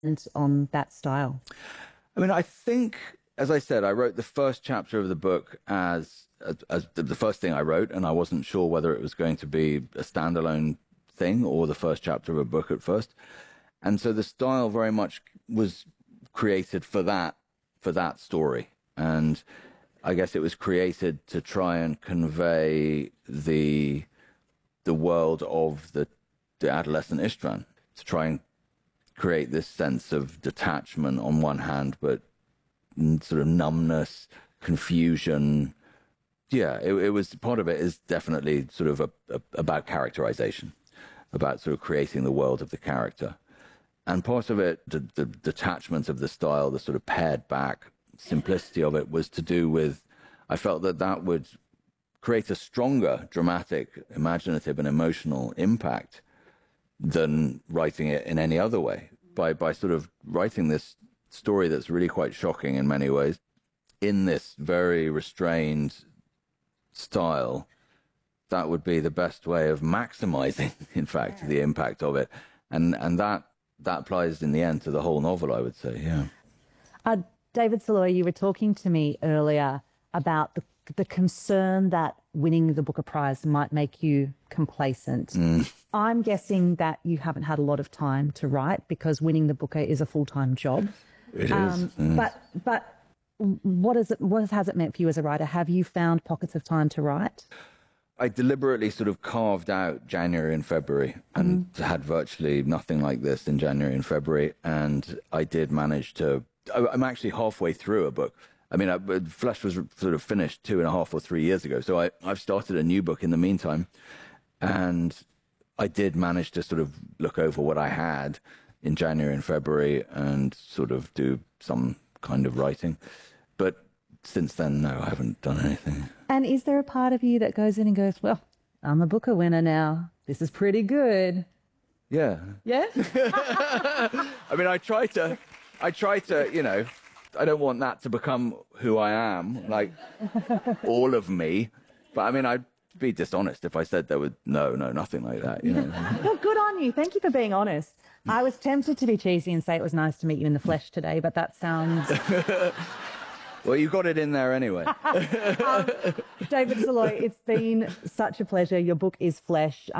on that style? I mean, I think, as I said, I wrote the first chapter of the book as the first thing I wrote, and I wasn't sure whether it was going to be a standalone thing or the first chapter of a book at first. And so the style very much was created for that story. And I guess it was created to try and convey the world of the adolescent Istvan, to try and create this sense of detachment on one hand, but sort of numbness, confusion. Yeah, it was, part of it is definitely sort of about characterization, about sort of creating the world of the character. And part of it, the detachment of the style, the sort of pared back simplicity of it, was to do with, I felt that would create a stronger dramatic, imaginative and emotional impact than writing it in any other way. By sort of writing this story that's really quite shocking in many ways, in this very restrained style, that would be the best way of maximizing, in fact, the impact of it. And that applies in the end to the whole novel, I would say, yeah. David Saloy, you were talking to me earlier about the concern that winning the Booker Prize might make you complacent. I'm guessing that you haven't had a lot of time to write because winning the Booker is a full-time job. It is. But what has it meant for you as a writer? Have you found pockets of time to write? I deliberately sort of carved out January and February and had virtually nothing like this in January and February. And I did manage to, I'm actually halfway through a book. I mean, Flesh was sort of finished 2.5 or 3 years ago. So I've started a new book in the meantime. And I did manage to sort of look over what I had in January and February and sort of do some kind of writing. But since then, no, I haven't done anything. And is there a part of you that goes in and goes, well, I'm a Booker winner now. This is pretty good. Yeah. Yeah? I mean, I try to, you know, I don't want that to become who I am, like all of me. But I mean, I'd be dishonest if I said there was nothing like that, you know. Well, good on you. Thank you for being honest. I was tempted to be cheesy and say it was nice to meet you in the flesh today, but that sounds... Well, you got it in there anyway. David Saloy, it's been such a pleasure. Your book is Flesh.